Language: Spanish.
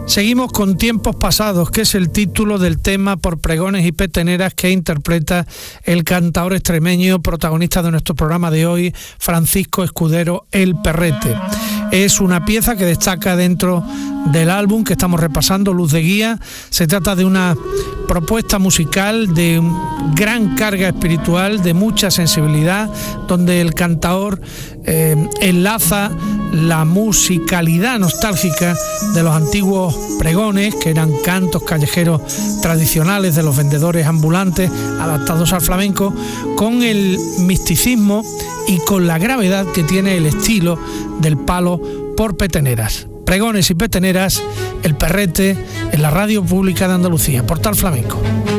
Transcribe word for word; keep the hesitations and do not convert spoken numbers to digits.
Seguimos con Tiempos Pasados, que es el título del tema Por pregones y peteneras que interpreta el cantaor extremeño protagonista de nuestro programa de hoy, Francisco Escudero El Perrete. Es una pieza que destaca dentro del álbum que estamos repasando, Luz de Guía. Se trata de una propuesta musical de gran carga espiritual, de mucha sensibilidad, donde el cantaor eh, enlaza la musicalidad nostálgica de los antiguos pregones, que eran cantos callejeros tradicionales de los vendedores ambulantes adaptados al flamenco, con el misticismo y con la gravedad que tiene el estilo del palo por peteneras. Pregones y peteneras, El Perrete, en la radio pública de Andalucía, Portal Flamenco.